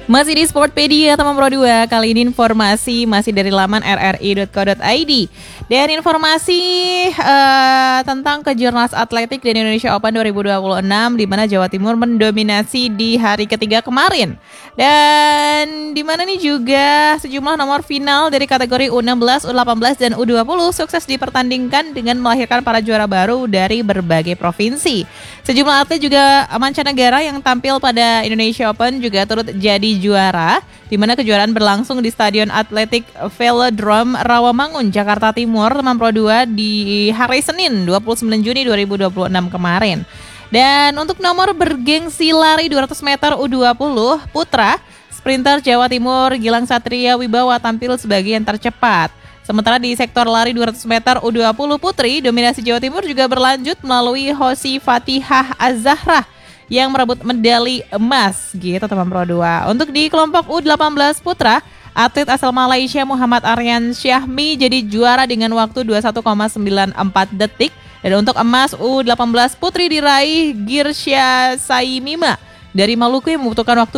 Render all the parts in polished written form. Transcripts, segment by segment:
Masih di Sportpedia teman Pro 2, kali ini informasi masih dari laman rri.co.id. Dan informasi tentang Kejurnas Atletik di Indonesia Open 2026 di mana Jawa Timur mendominasi di hari ketiga kemarin. Dan di mana nih juga sejumlah nomor final dari kategori U16, U18 dan U20 sukses dipertandingkan dengan melahirkan para juara baru dari berbagai provinsi. Sejumlah atlet juga mancanegara yang tampil pada Indonesia Open juga turut jadi juara, di mana kejuaraan berlangsung di Stadion Atletik Velodrome Rawamangun, Jakarta Timur, teman Pro 2 di hari Senin 29 Juni 2026 kemarin. Dan untuk nomor bergengsi lari 200 meter U20 putra, sprinter Jawa Timur Gilang Satria Wibawa tampil sebagai yang tercepat. Sementara di sektor lari 200 meter U20 putri, dominasi Jawa Timur juga berlanjut melalui Hosi Fatihah Az-Zahra yang merebut medali emas gitu teman Pro 2. Untuk di kelompok U18 putra, atlet asal Malaysia Muhammad Aryan Syahmi jadi juara dengan waktu 21,94 detik. Dan untuk emas U18 putri diraih Girsha Saimima dari Maluku yang membutuhkan waktu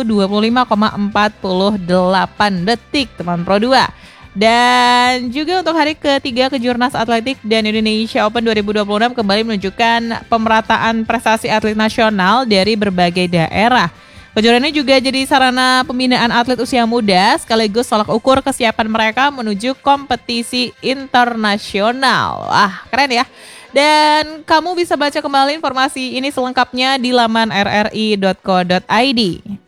25,48 detik teman Pro 2. Dan juga untuk hari ketiga Kejurnas Atletik dan Indonesia Open 2026 kembali menunjukkan pemerataan prestasi atlet nasional dari berbagai daerah. Kejuaraan ini juga jadi sarana pembinaan atlet usia muda sekaligus tolak ukur kesiapan mereka menuju kompetisi internasional. Wah, keren ya. Dan kamu bisa baca kembali informasi ini selengkapnya di laman rri.co.id.